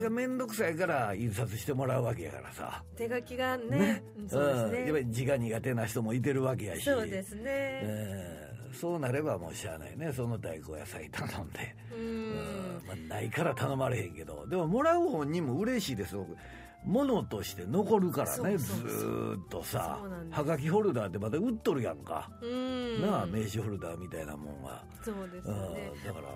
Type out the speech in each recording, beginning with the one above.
めんどくさいから印刷してもらうわけやからさ。 手書きがね、そうですね。 やっぱり字が苦手な人もいてるわけやし。 そうですね。 そうなればもうしゃあないね。その大根野菜頼んで。ないから頼まれへんけど、でももらう方にも嬉しいですよ。ものとして残るからね。ずーっとさ、はがきホルダーってまた売っとるやんか。なあ、名刺ホルダーみたいなもんは。 そうですね。 だから、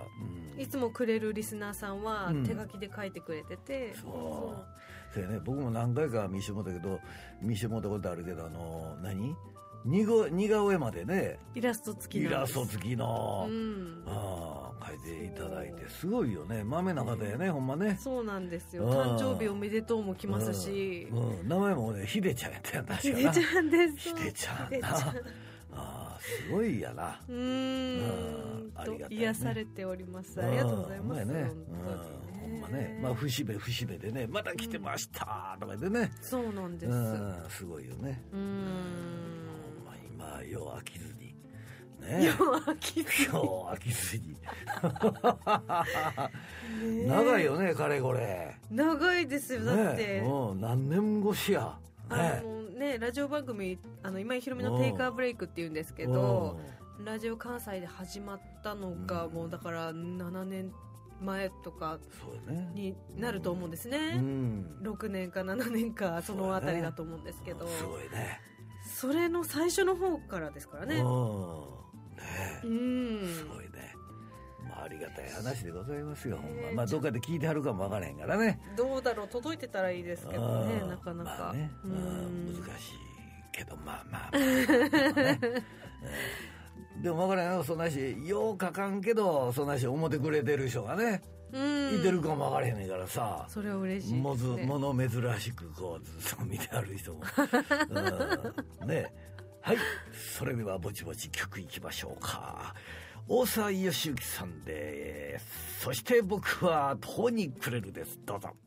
いつもくれるリスナーさんは手書きで書いてくれてて、 そうやね。僕も何回か見してもらったことあるけど、似顔絵までね、 イラスト付きの、書いていただいて、すごいよね。まめな方やね、ほんまね。 そうなんですよ。誕生日おめでとうも来ますし、 名前もね、ひでちゃんやったやん、確かな。 ひでちゃんです。 ひでちゃんな。すごいやな。 ありがたい、癒されております。ありがとうございます。 ほんまね。まあ節目でね、また来てましたとかでね。 そうなんです。 すごいよね。今よう飽きずにね。 よう飽きずに長いよね、かれこれ。 長いですよ。だって何年越しやね。ラジオ番組今井ひろみのテイクアブレイクっていうんですけど、ラジオ関西で始まったのがもうだから7年前とかになると思うんですね。6年か7年かそのあたりだと思うんですけど、 すごいね。 それの最初の方からですからね。 すごいね。ありがたい話でございますよ、ほんま。どっかで聞いてはるかもわからへんからね。 どうだろう、届いてたらいいですけどね、なかなか。 難しいけど、でもわからんよ、そんなし、よう書かんけど、そんなし思ってくれてる人がね、いてるかもわからへんねんからさ。 それは嬉しいですね。 もの珍しくこうずっと見てある人もね。はい、それではぼちぼち曲いきましょうか。大沢良之さんで、そして僕は途方に暮れるです。どうぞ。